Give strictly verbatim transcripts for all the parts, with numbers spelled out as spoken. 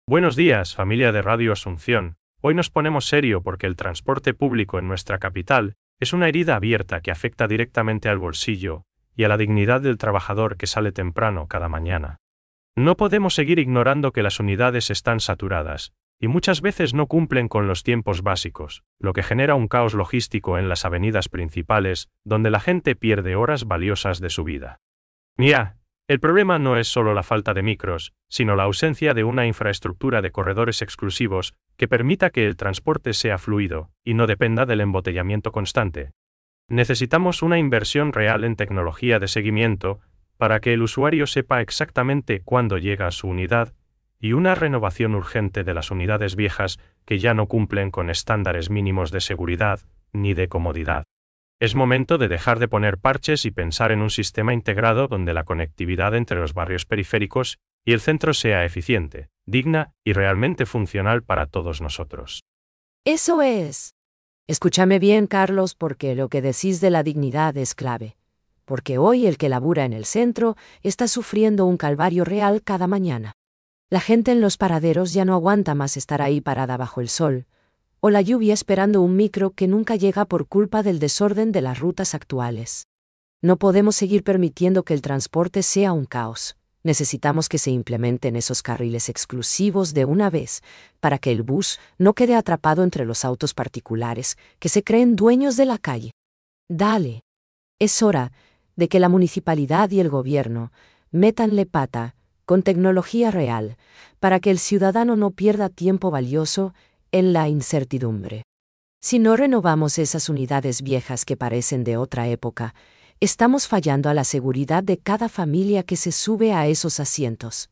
Buenos días, familia de Radio Asunción. Hoy nos ponemos serio porque el transporte público en nuestra capital es una herida abierta que afecta directamente al bolsillo y a la dignidad del trabajador que sale temprano cada mañana. No podemos seguir ignorando que las unidades están saturadas y muchas veces no cumplen con los tiempos básicos, lo que genera un caos logístico en las avenidas principales, donde la gente pierde horas valiosas de su vida. Mira, el problema no es solo la falta de micros, sino la ausencia de una infraestructura de corredores exclusivos que permita que el transporte sea fluido y no dependa del embotellamiento constante. Necesitamos una inversión real en tecnología de seguimiento para que el usuario sepa exactamente cuándo llega a su unidad y una renovación urgente de las unidades viejas que ya no cumplen con estándares mínimos de seguridad ni de comodidad. Es momento de dejar de poner parches y pensar en un sistema integrado donde la conectividad entre los barrios periféricos y el centro sea eficiente, digna y realmente funcional para todos nosotros. Eso es. Escúchame bien, Carlos, porque lo que decís de la dignidad es clave. Porque hoy el que labura en el centro está sufriendo un calvario real cada mañana. La gente en los paraderos ya no aguanta más estar ahí parada bajo el sol, o la lluvia esperando un micro que nunca llega por culpa del desorden de las rutas actuales. No podemos seguir permitiendo que el transporte sea un caos. Necesitamos que se implementen esos carriles exclusivos de una vez, para que el bus no quede atrapado entre los autos particulares que se creen dueños de la calle. Dale. Es hora de que la municipalidad y el gobierno métanle pata con tecnología real, para que el ciudadano no pierda tiempo valioso en la incertidumbre. Si no renovamos esas unidades viejas que parecen de otra época, estamos fallando a la seguridad de cada familia que se sube a esos asientos.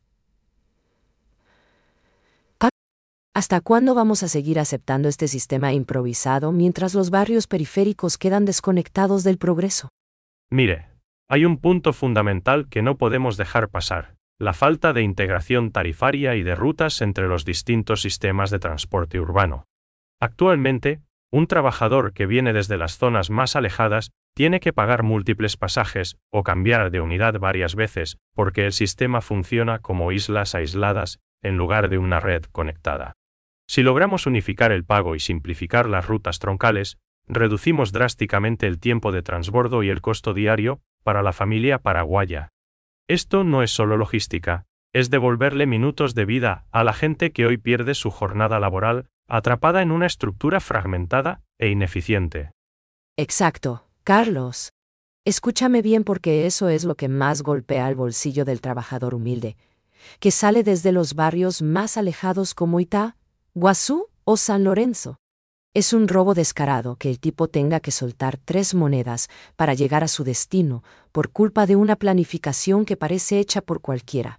¿Hasta cuándo vamos a seguir aceptando este sistema improvisado mientras los barrios periféricos quedan desconectados del progreso? Mire, hay un punto fundamental que no podemos dejar pasar: la falta de integración tarifaria y de rutas entre los distintos sistemas de transporte urbano. Actualmente, un trabajador que viene desde las zonas más alejadas tiene que pagar múltiples pasajes o cambiar de unidad varias veces porque el sistema funciona como islas aisladas en lugar de una red conectada. Si logramos unificar el pago y simplificar las rutas troncales, reducimos drásticamente el tiempo de transbordo y el costo diario para la familia paraguaya. Esto no es solo logística, es devolverle minutos de vida a la gente que hoy pierde su jornada laboral atrapada en una estructura fragmentada e ineficiente. Exacto, Carlos. Escúchame bien, porque eso es lo que más golpea el bolsillo del trabajador humilde, que sale desde los barrios más alejados como Itá, Guazú o San Lorenzo. Es un robo descarado que el tipo tenga que soltar tres monedas para llegar a su destino por culpa de una planificación que parece hecha por cualquiera.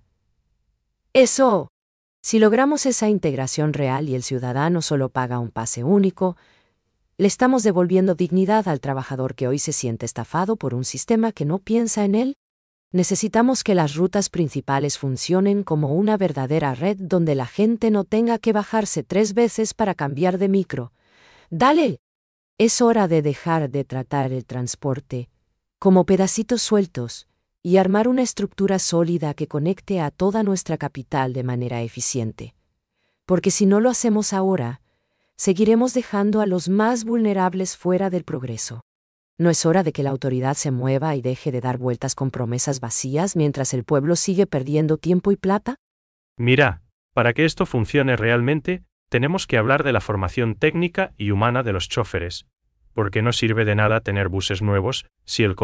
Eso. Si logramos esa integración real y el ciudadano solo paga un pase único, le estamos devolviendo dignidad al trabajador que hoy se siente estafado por un sistema que no piensa en él. Necesitamos que las rutas principales funcionen como una verdadera red donde la gente no tenga que bajarse tres veces para cambiar de micro. Dale. Es hora de dejar de tratar el transporte como pedacitos sueltos y armar una estructura sólida que conecte a toda nuestra capital de manera eficiente. Porque si no lo hacemos ahora, seguiremos dejando a los más vulnerables fuera del progreso. ¿No es hora de que la autoridad se mueva y deje de dar vueltas con promesas vacías mientras el pueblo sigue perdiendo tiempo y plata? Mira, para que esto funcione realmente, tenemos que hablar de la formación técnica y humana de los chóferes, porque no sirve de nada tener buses nuevos si el